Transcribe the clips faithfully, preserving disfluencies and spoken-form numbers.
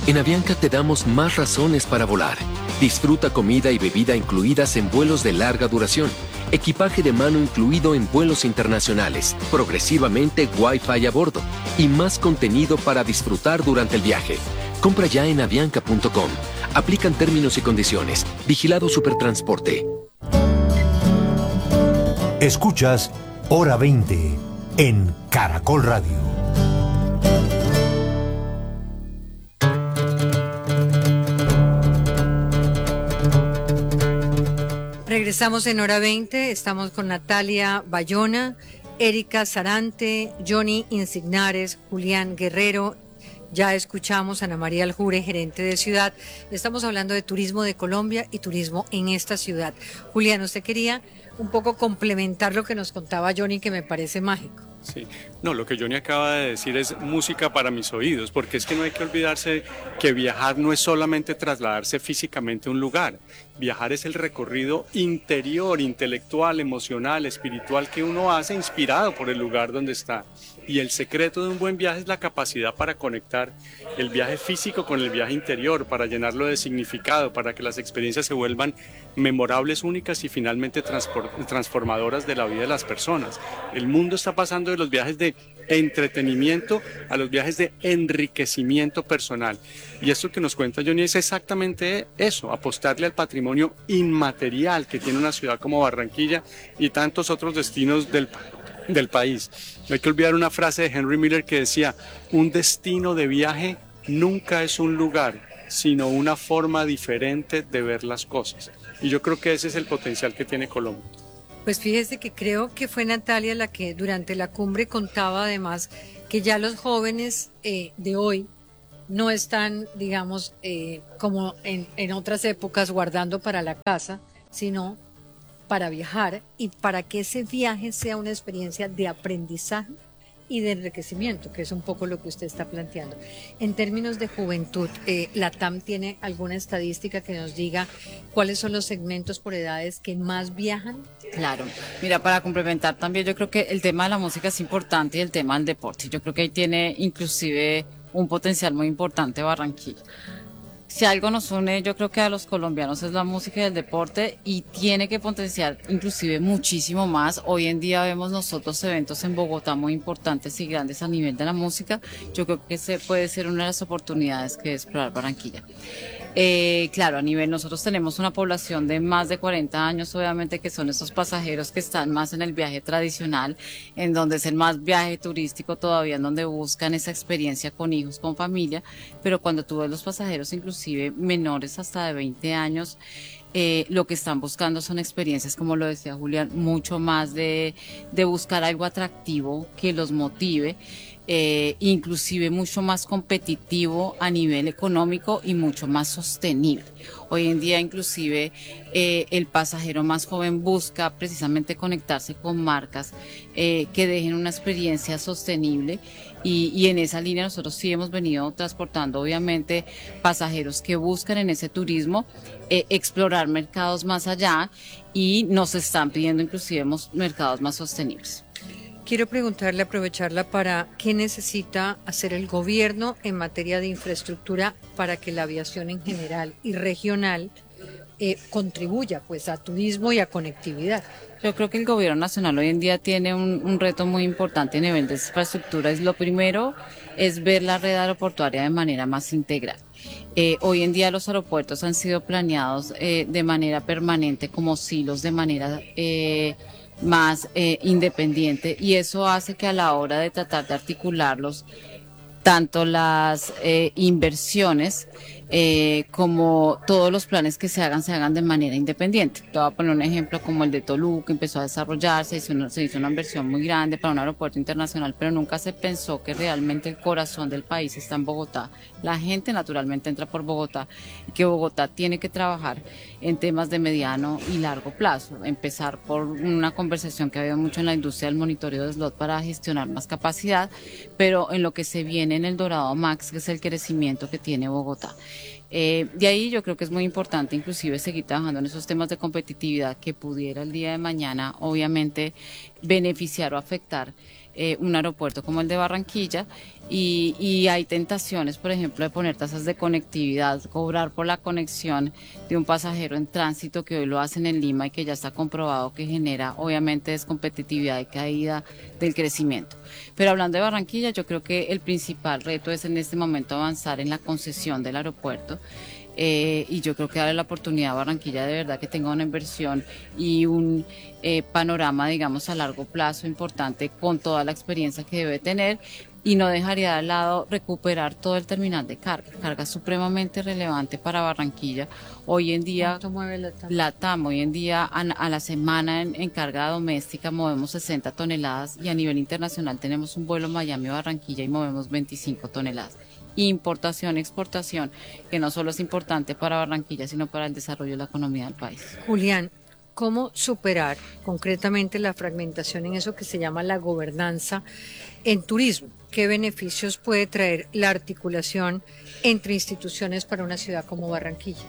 En Avianca te damos más razones para volar. Disfruta comida y bebida incluidas en vuelos de larga duración, equipaje de mano incluido en vuelos internacionales, progresivamente Wi-Fi a bordo y más contenido para disfrutar durante el viaje. Compra ya en avianca punto com. Aplican términos y condiciones. Vigilado Supertransporte. Escuchas Hora veinte en Caracol Radio. Regresamos en Hora veinte, estamos con Natalia Bayona, Erika Sarante, Johnny Insignares, Julián Guerrero. Ya escuchamos a Ana María Aljure, gerente de ciudad. Estamos hablando de turismo de Colombia y turismo en esta ciudad. Julián, usted quería un poco complementar lo que nos contaba Johnny, que me parece mágico. Sí, no, lo que Johnny acaba de decir es música para mis oídos, porque es que no hay que olvidarse que viajar no es solamente trasladarse físicamente a un lugar. Viajar es el recorrido interior, intelectual, emocional, espiritual que uno hace inspirado por el lugar donde está. Y el secreto de un buen viaje es la capacidad para conectar el viaje físico con el viaje interior, para llenarlo de significado, para que las experiencias se vuelvan memorables, únicas y finalmente transformadoras de la vida de las personas. El mundo está pasando de los viajes de entretenimiento a los viajes de enriquecimiento personal. Y esto que nos cuenta Johnny es exactamente eso, apostarle al patrimonio inmaterial que tiene una ciudad como Barranquilla y tantos otros destinos del, del país. No hay que olvidar una frase de Henry Miller que decía: un destino de viaje nunca es un lugar, sino una forma diferente de ver las cosas. Y yo creo que ese es el potencial que tiene Colombia. Pues fíjese que creo que fue Natalia la que durante la cumbre contaba además que ya los jóvenes eh, de hoy no están, digamos, eh, como en, en otras épocas guardando para la casa, sino para viajar y para que ese viaje sea una experiencia de aprendizaje y de enriquecimiento, que es un poco lo que usted está planteando. En términos de juventud, eh, ¿la T A M tiene alguna estadística que nos diga cuáles son los segmentos por edades que más viajan? Claro, mira, para complementar también, yo creo que el tema de la música es importante y el tema del deporte. Yo creo que ahí tiene inclusive un potencial muy importante Barranquilla. Si algo nos une, yo creo que a los colombianos es la música y el deporte, y tiene que potenciar inclusive muchísimo más. Hoy en día vemos nosotros eventos en Bogotá muy importantes y grandes a nivel de la música. Yo creo que ese puede ser una de las oportunidades que es explorar Barranquilla. Eh, claro, a nivel, nosotros tenemos una población de más de cuarenta años, obviamente, que son esos pasajeros que están más en el viaje tradicional, en donde es el más viaje turístico todavía, en donde buscan esa experiencia con hijos, con familia, pero cuando tú ves los pasajeros inclusive menores hasta de veinte años, Eh, lo que están buscando son experiencias, como lo decía Julián, mucho más de, de buscar algo atractivo que los motive, eh, inclusive mucho más competitivo a nivel económico y mucho más sostenible. Hoy en día inclusive eh, el pasajero más joven busca precisamente conectarse con marcas eh, que dejen una experiencia sostenible. Y, y en esa línea nosotros sí hemos venido transportando obviamente pasajeros que buscan en ese turismo eh, explorar mercados más allá, y nos están pidiendo inclusive mercados más sostenibles. Quiero preguntarle, aprovecharla para qué necesita hacer el gobierno en materia de infraestructura para que la aviación en general y regional eh, contribuya pues a turismo y a conectividad. Yo creo que el gobierno nacional hoy en día tiene un, un reto muy importante a nivel de infraestructura. Es lo primero es ver la red aeroportuaria de manera más integral. Eh, hoy en día los aeropuertos han sido planeados eh, de manera permanente como silos, de manera eh, más eh, independiente, y eso hace que a la hora de tratar de articularlos, tanto las eh, inversiones eh, como todos los planes que se hagan, se hagan de manera independiente. Te voy a poner un ejemplo como el de Toluca, que empezó a desarrollarse, se hizo, una, se hizo una inversión muy grande para un aeropuerto internacional, pero nunca se pensó que realmente el corazón del país está en Bogotá. La gente naturalmente entra por Bogotá, y que Bogotá tiene que trabajar en temas de mediano y largo plazo. Empezar por una conversación que ha habido mucho en la industria del monitoreo de slot para gestionar más capacidad, pero en lo que se viene en el Dorado Max, que es el crecimiento que tiene Bogotá. Eh, de ahí yo creo que es muy importante inclusive seguir trabajando en esos temas de competitividad que pudiera el día de mañana obviamente beneficiar o afectar eh, un aeropuerto como el de Barranquilla. Y, y hay tentaciones, por ejemplo, de poner tasas de conectividad, cobrar por la conexión de un pasajero en tránsito, que hoy lo hacen en Lima y que ya está comprobado que genera obviamente descompetitividad y caída del crecimiento. Pero hablando de Barranquilla, yo creo que el principal reto es en este momento avanzar en la concesión del aeropuerto. Eh, y yo creo que darle la oportunidad a Barranquilla de verdad que tenga una inversión y un eh, panorama, digamos, a largo plazo importante, con toda la experiencia que debe tener, y no dejaría de lado recuperar todo el terminal de carga, carga supremamente relevante para Barranquilla. Hoy en día, ¿cuánto mueve la TAM? La TAM, hoy en día a, a la semana en, en carga doméstica movemos sesenta toneladas, y a nivel internacional tenemos un vuelo Miami-Barranquilla y movemos veinticinco toneladas. Importación, exportación, que no solo es importante para Barranquilla, sino para el desarrollo de la economía del país. Julián, ¿cómo superar concretamente la fragmentación en eso que se llama la gobernanza en turismo? ¿Qué beneficios puede traer la articulación entre instituciones para una ciudad como Barranquilla?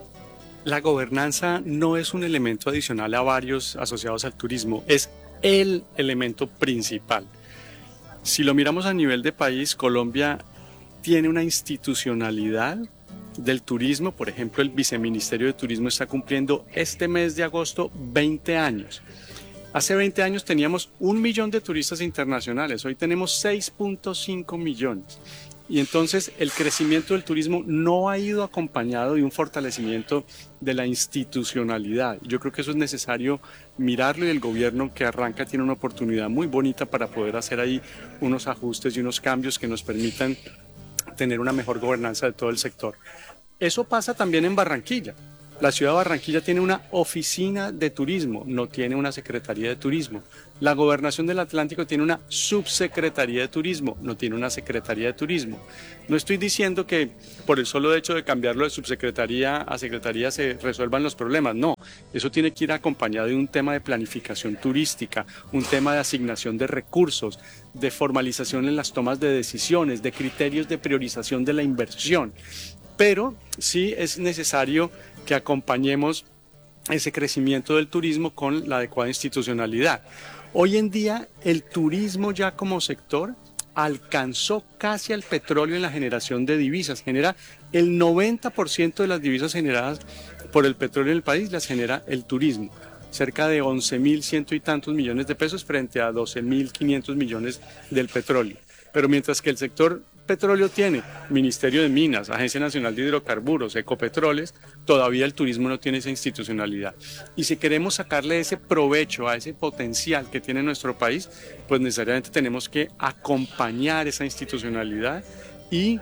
La gobernanza no es un elemento adicional a varios asociados al turismo, es el elemento principal. Si lo miramos a nivel de país, Colombia tiene una institucionalidad del turismo. Por ejemplo, el Viceministerio de Turismo está cumpliendo este mes de agosto veinte años. Hace veinte años teníamos un millón de turistas internacionales, hoy tenemos seis punto cinco millones. Y entonces el crecimiento del turismo no ha ido acompañado de un fortalecimiento de la institucionalidad. Yo creo que eso es necesario mirarlo, y el gobierno que arranca tiene una oportunidad muy bonita para poder hacer ahí unos ajustes y unos cambios que nos permitan tener una mejor gobernanza de todo el sector. Eso pasa también en Barranquilla. La ciudad de Barranquilla tiene una oficina de turismo, no tiene una secretaría de turismo. La Gobernación del Atlántico tiene una subsecretaría de turismo, no tiene una secretaría de turismo. No estoy diciendo que por el solo hecho de cambiarlo de subsecretaría a secretaría se resuelvan los problemas, no. Eso tiene que ir acompañado de un tema de planificación turística, un tema de asignación de recursos, de formalización en las tomas de decisiones, de criterios de priorización de la inversión. Pero sí es necesario que acompañemos ese crecimiento del turismo con la adecuada institucionalidad. Hoy en día el turismo ya como sector alcanzó casi al petróleo en la generación de divisas, genera el noventa por ciento de las divisas generadas por el petróleo en el país, las genera el turismo, cerca de once mil ciento y tantos millones de pesos frente a doce mil quinientos millones del petróleo. Pero mientras que el sector petróleo tiene Ministerio de Minas, Agencia Nacional de Hidrocarburos, Ecopetroles, todavía el turismo no tiene esa institucionalidad. Y si queremos sacarle ese provecho a ese potencial que tiene nuestro país, pues necesariamente tenemos que acompañar esa institucionalidad y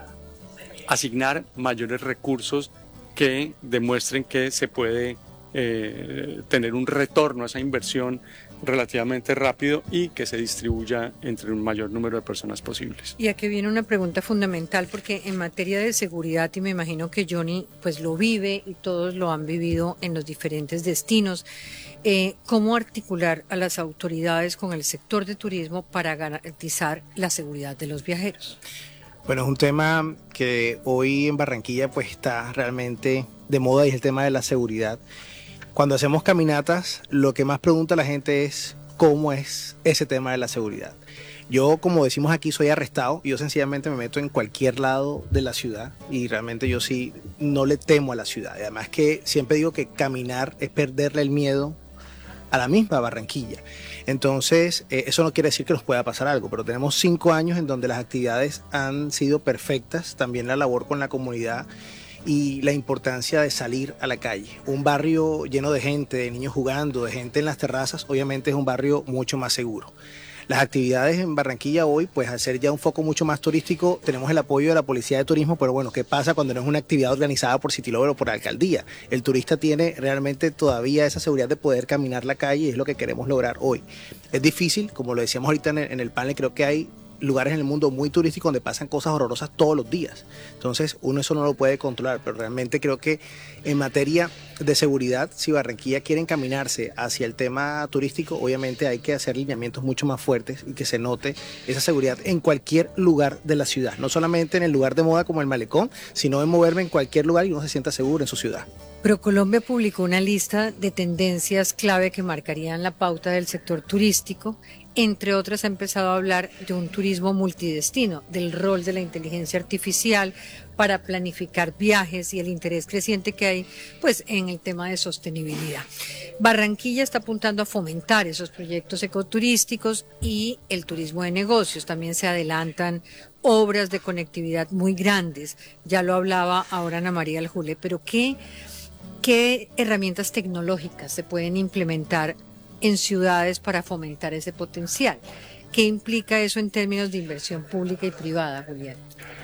asignar mayores recursos que demuestren que se puede eh, tener un retorno a esa inversión relativamente rápido y que se distribuya entre un mayor número de personas posibles. Y aquí viene una pregunta fundamental, porque en materia de seguridad, y me imagino que Johnny pues lo vive y todos lo han vivido en los diferentes destinos, eh, ¿cómo articular a las autoridades con el sector de turismo para garantizar la seguridad de los viajeros? Bueno, es un tema que hoy en Barranquilla pues está realmente de moda, y es el tema de la seguridad. Cuando hacemos caminatas, lo que más pregunta la gente es cómo es ese tema de la seguridad. Yo, como decimos aquí, soy arrestado. Yo sencillamente me meto en cualquier lado de la ciudad, y realmente yo sí no le temo a la ciudad. Y además que siempre digo que caminar es perderle el miedo a la misma Barranquilla. Entonces, eh, eso no quiere decir que nos pueda pasar algo, pero tenemos cinco años en donde las actividades han sido perfectas, también la labor con la comunidad y la importancia de salir a la calle. Un barrio lleno de gente, de niños jugando, de gente en las terrazas, obviamente es un barrio mucho más seguro. Las actividades en Barranquilla hoy, pues al ser ya un foco mucho más turístico, tenemos el apoyo de la Policía de Turismo, pero bueno, ¿qué pasa cuando no es una actividad organizada por Citilover o por la alcaldía? El turista tiene realmente todavía esa seguridad de poder caminar la calle, y es lo que queremos lograr hoy. Es difícil, como lo decíamos ahorita en el, en el panel, creo que hay lugares en el mundo muy turísticos donde pasan cosas horrorosas todos los días. Entonces uno eso no lo puede controlar, pero realmente creo que en materia de seguridad, si Barranquilla quiere encaminarse hacia el tema turístico, obviamente hay que hacer lineamientos mucho más fuertes y que se note esa seguridad en cualquier lugar de la ciudad, no solamente en el lugar de moda como el Malecón, sino en moverme en cualquier lugar y uno se sienta seguro en su ciudad. ProColombia publicó una lista de tendencias clave que marcarían la pauta del sector turístico entre otras ha empezado a hablar de un turismo multidestino, del rol de la inteligencia artificial para planificar viajes y el interés creciente que hay pues en el tema de sostenibilidad. Barranquilla está apuntando a fomentar esos proyectos ecoturísticos y el turismo de negocios. También se adelantan obras de conectividad muy grandes. Ya lo hablaba ahora Ana María Aljule, pero ¿qué, qué herramientas tecnológicas se pueden implementar en ciudades para fomentar ese potencial? ¿Qué implica eso en términos de inversión pública y privada, Julián?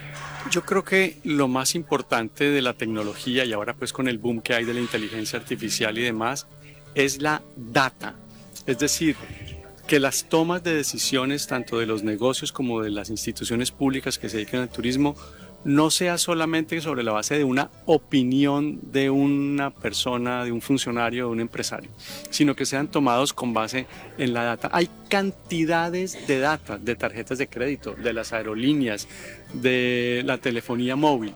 Yo creo que lo más importante de la tecnología, y ahora pues con el boom que hay de la inteligencia artificial y demás, es la data. Es decir, que las tomas de decisiones tanto de los negocios como de las instituciones públicas que se dedican al turismo no sea solamente sobre la base de una opinión de una persona, de un funcionario, de un empresario, sino que sean tomados con base en la data. Hay cantidades de data, de tarjetas de crédito, de las aerolíneas, de la telefonía móvil,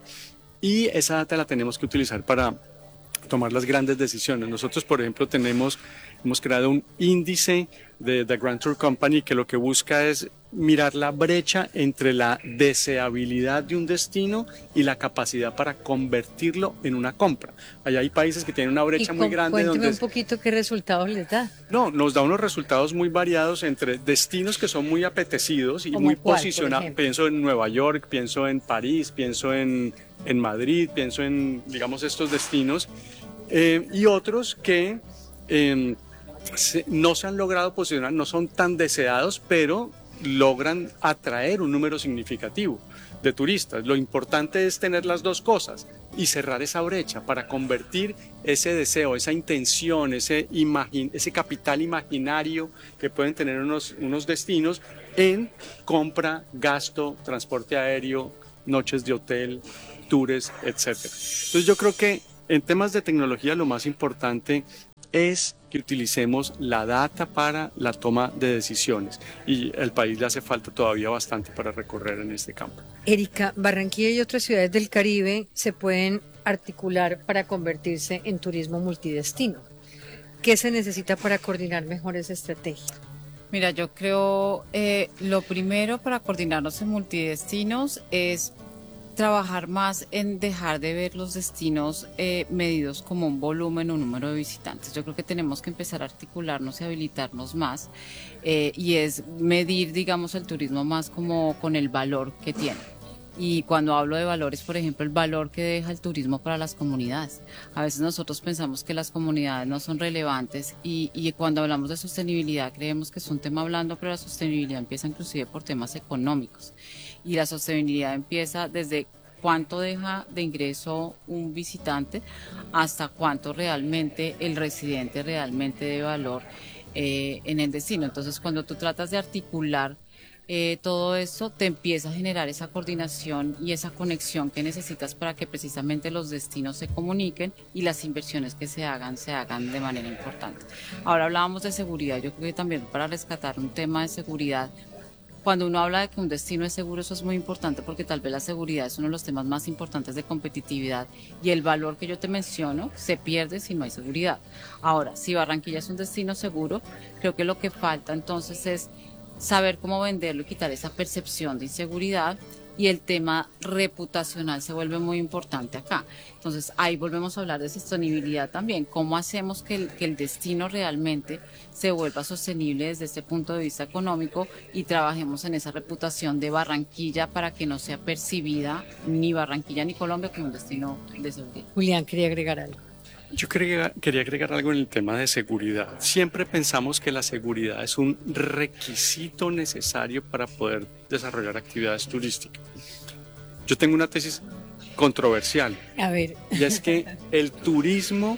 y esa data la tenemos que utilizar para tomar las grandes decisiones. Nosotros, por ejemplo, tenemos, hemos creado un índice de The Grand Tour Company que lo que busca es mirar la brecha entre la deseabilidad de un destino y la capacidad para convertirlo en una compra. Allá hay países que tienen una brecha y muy grande. Cuénteme donde un poquito qué resultados les da. No, nos da unos resultados muy variados entre destinos que son muy apetecidos y muy cuál, posicionados. Pienso en Nueva York, pienso en París, pienso en, en Madrid, pienso en, digamos, estos destinos, eh, y otros que eh, se, no se han logrado posicionar, no son tan deseados, pero logran atraer un número significativo de turistas. Lo importante es tener las dos cosas y cerrar esa brecha para convertir ese deseo, esa intención, ese, imagin ese capital imaginario que pueden tener unos, unos destinos en compra, gasto, transporte aéreo, noches de hotel, tours, etcétera. Entonces yo creo que en temas de tecnología lo más importante es que utilicemos la data para la toma de decisiones, y al país le hace falta todavía bastante para recorrer en este campo. Erika, Barranquilla y otras ciudades del Caribe se pueden articular para convertirse en turismo multidestino. ¿Qué se necesita para coordinar mejor esa estrategia? Mira, yo creo eh, lo primero para coordinarnos en multidestinos es trabajar más en dejar de ver los destinos eh, medidos como un volumen o un número de visitantes. Yo creo que tenemos que empezar a articularnos y habilitarnos más eh, y es medir, digamos, el turismo más como con el valor que tiene. Y cuando hablo de valores, por ejemplo, el valor que deja el turismo para las comunidades. A veces nosotros pensamos que las comunidades no son relevantes y, y cuando hablamos de sostenibilidad creemos que es un tema blando, pero la sostenibilidad empieza inclusive por temas económicos. Y la sostenibilidad empieza desde cuánto deja de ingreso un visitante hasta cuánto realmente el residente realmente de valor eh, en el destino. Entonces, cuando tú tratas de articular eh, todo esto, te empieza a generar esa coordinación y esa conexión que necesitas para que precisamente los destinos se comuniquen y las inversiones que se hagan, se hagan de manera importante. Ahora hablábamos de seguridad, yo creo que también para rescatar un tema de seguridad, cuando uno habla de que un destino es seguro, eso es muy importante porque tal vez la seguridad es uno de los temas más importantes de competitividad y el valor que yo te menciono se pierde si no hay seguridad. Ahora, si Barranquilla es un destino seguro, creo que lo que falta entonces es saber cómo venderlo y quitar esa percepción de inseguridad, y el tema reputacional se vuelve muy importante acá. Entonces ahí volvemos a hablar de sostenibilidad también, cómo hacemos que el, que el destino realmente se vuelva sostenible desde este punto de vista económico y trabajemos en esa reputación de Barranquilla para que no sea percibida ni Barranquilla ni Colombia como un destino de seguridad. Julián, quería agregar algo. Yo quería, quería agregar algo en el tema de seguridad. Siempre pensamos que la seguridad es un requisito necesario para poder desarrollar actividades turísticas. Yo tengo una tesis controversial. A ver. Y es que el turismo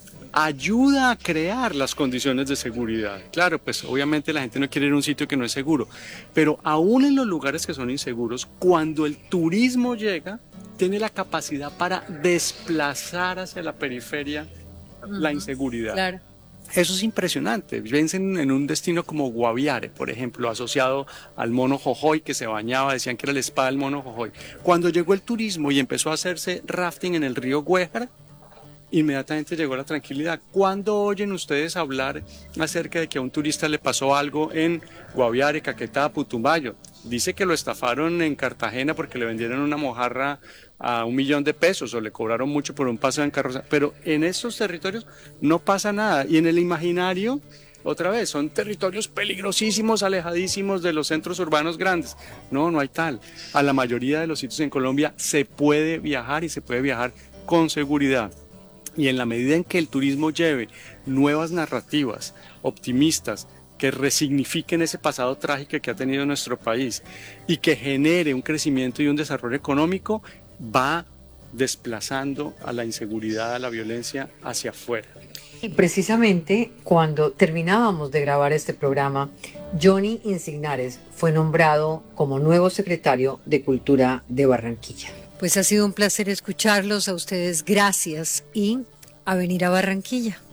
ayuda a crear las condiciones de seguridad. Claro, pues obviamente la gente no quiere ir a un sitio que no es seguro, pero aún en los lugares que son inseguros, cuando el turismo llega, tiene la capacidad para desplazar hacia la periferia uh-huh. la inseguridad. Claro. Eso es impresionante. Piensen en un destino como Guaviare, por ejemplo, asociado al mono Jojoy que se bañaba, decían que era el spa del mono Jojoy. Cuando llegó el turismo y empezó a hacerse rafting en el río Güéjar, inmediatamente llegó la tranquilidad. ¿Cuándo oyen ustedes hablar acerca de que a un turista le pasó algo en Guaviare, Caquetá, Putumayo? Dice que lo estafaron en Cartagena porque le vendieron una mojarra a un millón de pesos o le cobraron mucho por un paseo en carroza, pero en estos territorios no pasa nada. Y en el imaginario, otra vez, son territorios peligrosísimos, alejadísimos de los centros urbanos grandes. No, no hay tal. A la mayoría de los sitios en Colombia se puede viajar y se puede viajar con seguridad. Y en la medida en que el turismo lleve nuevas narrativas optimistas que resignifiquen ese pasado trágico que ha tenido nuestro país y que genere un crecimiento y un desarrollo económico, va desplazando a la inseguridad, a la violencia hacia afuera. Y precisamente cuando terminábamos de grabar este programa, Johnny Insignares fue nombrado como nuevo secretario de Cultura de Barranquilla. Pues ha sido un placer escucharlos, a ustedes gracias y a venir a Barranquilla.